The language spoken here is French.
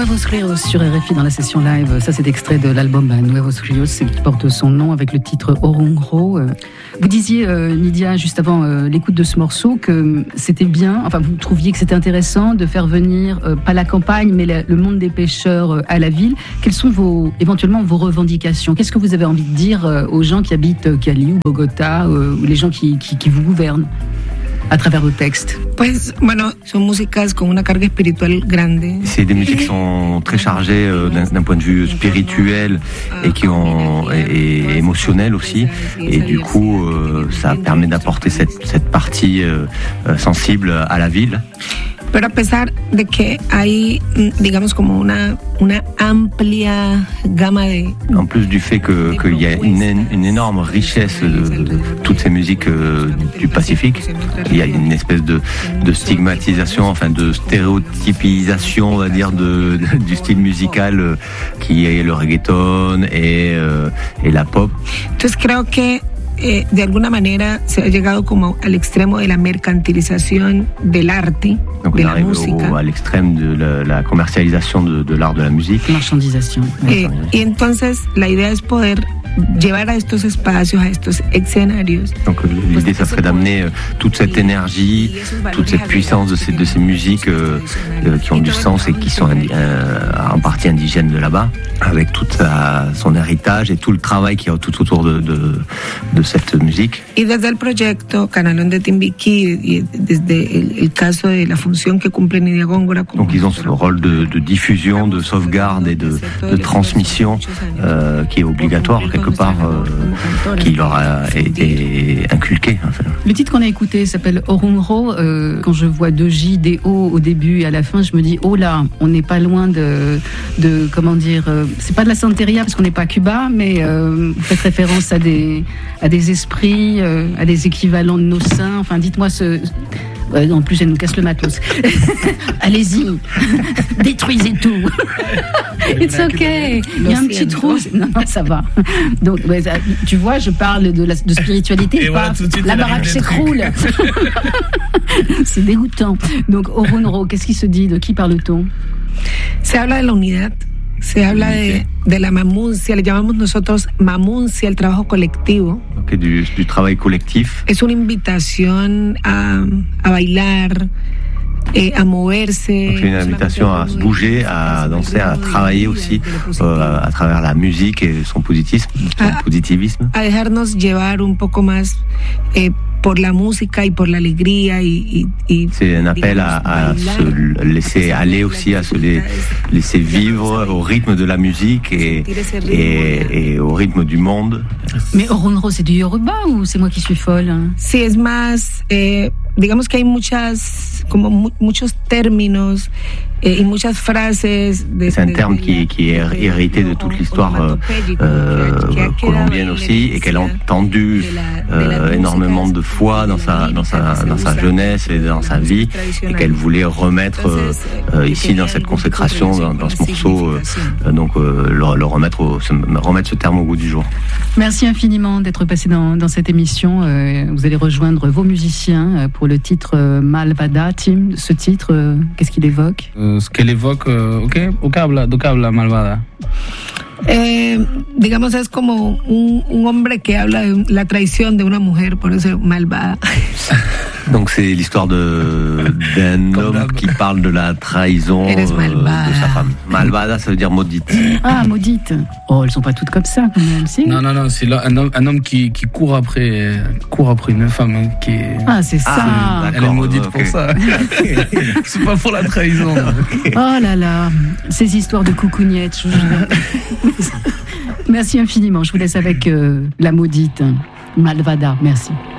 Nuevos Rios sur RFI dans la session live. Ça, c'est extrait de l'album Nuevos Rios qui porte son nom avec le titre Orunro. Vous disiez, Nydia, juste avant l'écoute de ce morceau, que c'était bien, enfin, vous trouviez que c'était intéressant de faire venir, pas la campagne, mais le monde des pêcheurs à la ville. Quelles sont éventuellement vos revendications? Qu'est-ce que vous avez envie de dire aux gens qui habitent Cali ou Bogota, ou les gens qui vous gouvernent à travers vos textes? Pues, bueno, son músicas con una carga espiritual grande. C'est des musiques qui sont très chargées d'un point de vue spirituel et émotionnel aussi. Et du coup, ça permet d'apporter cette partie sensible à la ville. Pero a pesar de que hay, digamos, como una amplia gama de... En plus du fait qu'il y a une énorme richesse de toutes ces musiques du Pacifique, il y a une espèce de stigmatisation, enfin de stéréotypisation, on va dire, du style musical qui est le reggaeton et la pop. Entonces creo que de alguna manera se ha llegado como al extremo de la mercantilización del arte, donc de la música. À l'extrême de la commercialisation de l'art de la musique. Marchandisation. Y entonces la idea es poder llevar a estos espacios, a estos escenarios. Donc l'idée, ça serait d'amener toute cette énergie, toute cette puissance de ces musiques qui ont du sens et qui sont en partie indigènes de là-bas, avec tout son héritage et tout le travail qu'il y a tout autour de cette musique. Y desde el proyecto Canalón de Timbiquí y desde el caso de la función que cumple Nydia Góngora. Donc ils ont ce rôle de diffusion, de sauvegarde et de transmission qui est obligatoire quelque part, qui leur a été inculqué. Enfin. Le titre qu'on a écouté s'appelle Orunro. Quand je vois 2J, des O au début et à la fin, je me dis, oh là, on n'est pas loin de comment dire, c'est pas de la santeria parce qu'on n'est pas à Cuba, mais vous faites référence à des esprits, à des équivalents de nos saints. Enfin, dites-moi en plus, elle nous casse le matos. Allez-y, détruisez tout. It's okay. Il y a un petit trou. Non, ça va. Donc, tu vois, je parle de spiritualité, et pas la baraque s'écroule. C'est dégoûtant. Donc, Orunro, qu'est-ce qui se dit? De qui parle-t-on? Se habla de la unidad. Se habla de la mamuncia, le llamamos nosotros mamuncia, el trabajo colectivo. Okay, du travail collectif. Es una invitación a bailar, a moverse. Donc c'est une invitation à se bouger, à danser, à travailler aussi à travers la musique et son positivisme. A dejarnos llevar un poco más por la música y por la alegría y c'est un appel à se laisser aller aussi, à se laisser vivre au rythme de la musique et au rythme du monde. Mais Orunro, c'est du Yoruba ou c'est moi qui suis folle? Sí, es más, digamos que hay muchos términos y muchas frases. C'est un terme qui est hérité de toute l'histoire colombienne aussi et qu'elle a entendu énormément de fois dans sa jeunesse et dans sa vie et qu'elle voulait remettre ici dans cette consécration, dans ce morceau, remettre ce terme au goût du jour. Merci infiniment d'être passé dans cette émission. Vous allez rejoindre vos musiciens pour le titre Malvada. Tim, ce titre, qu'est-ce qu'il évoque? Ce qu'elle évoque, ¿de qué habla Malvada? Digamos, es como un hombre que habla de la traición de una mujer, por eso malvada. Donc c'est l'histoire d'un homme qui parle de la trahison de sa femme. Malvada, ça veut dire maudite. Ah, maudite. Oh, elles sont pas toutes comme ça quand même, si? Non, c'est un homme qui court après une femme qui est... Ah, c'est ça. Elle est maudite pour ça. C'est pas pour la trahison. Okay. Oh là là, ces histoires de coucougnettes. Merci infiniment. Je vous laisse avec la maudite Malvada. Merci.